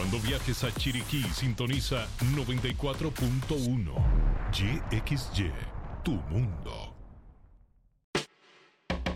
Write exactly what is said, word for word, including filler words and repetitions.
Cuando viajes a Chiriquí, sintoniza noventa y cuatro punto uno. Y X Y, tu mundo.